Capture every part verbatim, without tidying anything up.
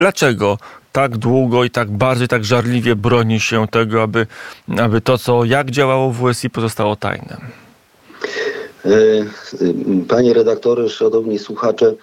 Dlaczego tak długo i tak bardzo, i tak żarliwie broni się tego, aby, aby to, co jak działało w W S I, pozostało tajne? Panie redaktorze, szanowni słuchacze,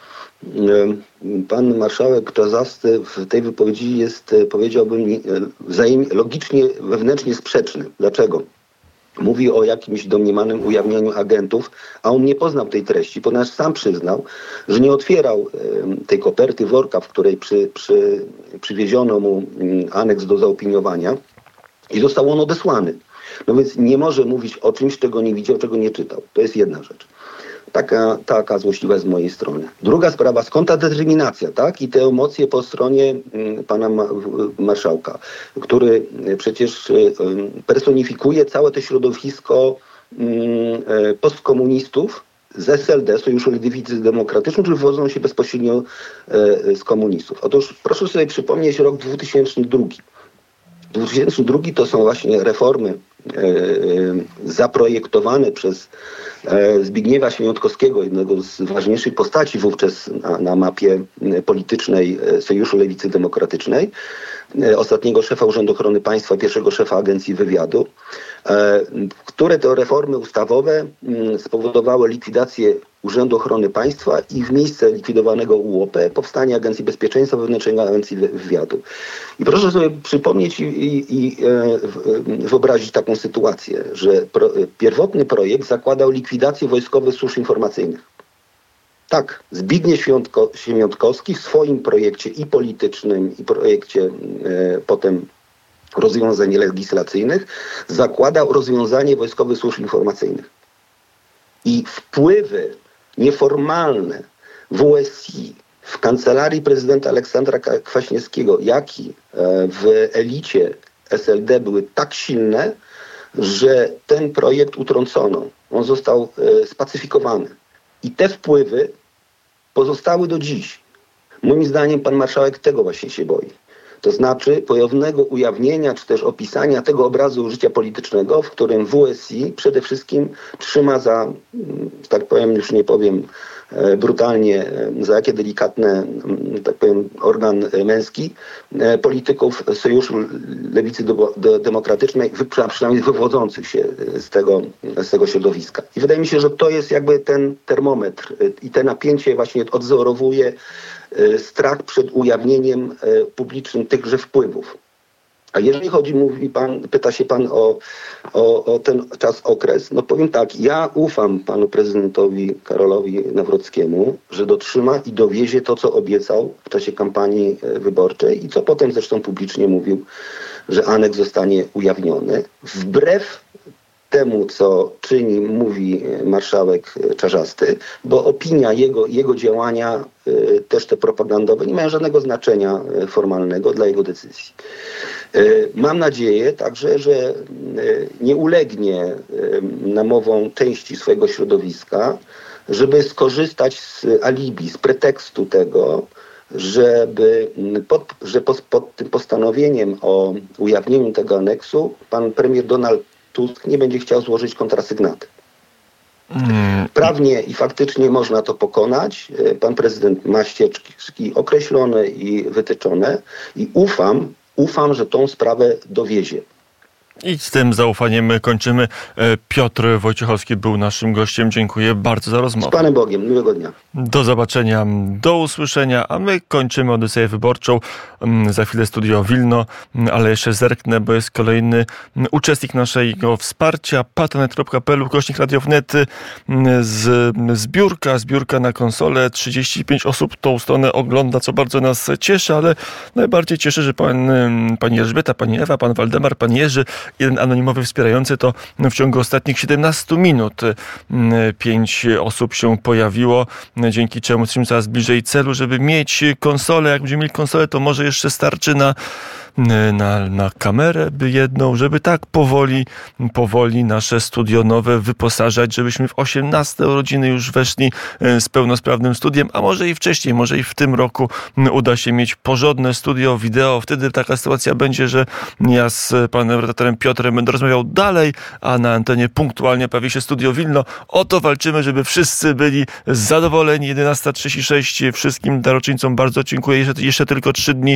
pan marszałek Czarzasty w tej wypowiedzi jest, powiedziałbym, wzajemnie, logicznie, wewnętrznie sprzeczny. Dlaczego? Mówi o jakimś domniemanym ujawnieniu agentów, a on nie poznał tej treści, ponieważ sam przyznał, że nie otwierał tej koperty, worka, w której przy, przy, przywieziono mu aneks do zaopiniowania i został on odesłany. No więc nie może mówić o czymś, czego nie widział, czego nie czytał. To jest jedna rzecz. Taka, taka złośliwa z mojej strony. Druga sprawa, skąd ta determinacja, tak? I te emocje po stronie y, pana ma, marszałka, który przecież y, personifikuje całe to środowisko y, y, postkomunistów z S L D, Sojuszu Lewicy Demokratycznej, którzy wywodzą się bezpośrednio y, z komunistów. Otóż proszę sobie przypomnieć rok dwa tysiące drugi. dwa tysiące drugi to są właśnie reformy e, e, zaprojektowane przez e, Zbigniewa Świętotkowskiego, jednego z ważniejszych postaci wówczas na, na mapie politycznej Sojuszu Lewicy Demokratycznej, e, ostatniego szefa Urzędu Ochrony Państwa, pierwszego szefa Agencji Wywiadu, e, które to reformy ustawowe m, spowodowały likwidację Urzędu Ochrony Państwa i w miejsce likwidowanego U O P powstanie Agencji Bezpieczeństwa Wewnętrznego, Agencji Wywiadu. I proszę sobie przypomnieć i, i, i e, wyobrazić taką sytuację, że pro, pierwotny projekt zakładał likwidację wojskowych służb informacyjnych. Tak, Zbigniew Świątko, Świętkowski w swoim projekcie i politycznym, i projekcie e, potem rozwiązań legislacyjnych zakładał rozwiązanie wojskowych służb informacyjnych. I wpływy nieformalne W S I w kancelarii prezydenta Aleksandra Kwaśniewskiego, jak i w elicie S L D były tak silne, że ten projekt utrącono. On został spacyfikowany. I te wpływy pozostały do dziś. Moim zdaniem pan marszałek tego właśnie się boi. To znaczy pojawnego ujawnienia, czy też opisania tego obrazu życia politycznego, w którym W S I przede wszystkim trzyma za, tak powiem, już nie powiem brutalnie, za jakie delikatne, tak powiem, organ męski polityków Sojuszu Lewicy Demokratycznej, przynajmniej wywodzących się z tego, z tego środowiska. I wydaje mi się, że to jest jakby ten termometr i te napięcie właśnie odzorowuje strach przed ujawnieniem publicznym tychże wpływów. A jeżeli chodzi, mówi pan, pyta się pan o, o, o ten czas, okres, no powiem tak, ja ufam panu prezydentowi Karolowi Nawrockiemu, że dotrzyma i dowiezie to, co obiecał w czasie kampanii wyborczej i co potem zresztą publicznie mówił, że aneks zostanie ujawniony. Wbrew temu, co czyni, mówi marszałek Czarzasty, bo opinia jego, jego działania, y, też te propagandowe, nie mają żadnego znaczenia formalnego dla jego decyzji. Y, mam nadzieję także, że y, nie ulegnie y, namowom części swojego środowiska, żeby skorzystać z alibi, z pretekstu tego, żeby pod, że pod, pod tym postanowieniem o ujawnieniu tego aneksu pan premier Donald Tusk nie będzie chciał złożyć kontrasygnaty. Prawnie i faktycznie można to pokonać. Pan prezydent ma ścieżki określone i wytyczone i ufam, ufam, że tą sprawę dowiezie. I z tym zaufaniem kończymy. Piotr Wojciechowski był naszym gościem. Dziękuję bardzo za rozmowę. Z Panem Bogiem. Miłego dnia. Do zobaczenia, do usłyszenia, a my kończymy Odyseję Wyborczą. Za chwilę Studio Wilno, ale jeszcze zerknę, bo jest kolejny uczestnik naszego wsparcia. patronite kropka p l ukośnik Radio Wnet. Z zbiórka, zbiórka na konsolę. trzydzieści pięć osób tą stronę ogląda, co bardzo nas cieszy, ale najbardziej cieszy, że pan, pani Elżbieta, pani Ewa, pan Waldemar, pan Jerzy, jeden anonimowy wspierający, to w ciągu ostatnich siedemnastu minut pięć osób się pojawiło, dzięki czemu jesteśmy coraz bliżej celu, żeby mieć konsolę. Jak będziemy mieli konsolę, to może jeszcze starczy na na, na kamerę by jedną, żeby tak powoli, powoli nasze studio nowe wyposażać, żebyśmy w osiemnaste urodziny już weszli z pełnosprawnym studiem, a może i wcześniej, może i w tym roku uda się mieć porządne studio wideo. Wtedy taka sytuacja będzie, że ja z panem redaktorem Piotrem będę rozmawiał dalej, a na antenie punktualnie pojawi się Studio Wilno. O to walczymy, żeby wszyscy byli zadowoleni. jedenasta trzydzieści sześć. Wszystkim darczyńcom bardzo dziękuję. Jeszcze, jeszcze tylko trzy dni